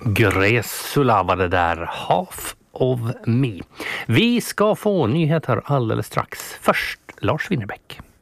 Gräsula var det där, Half of Me. Vi ska få nyheter alldeles strax. Först Lars Winnerbäck.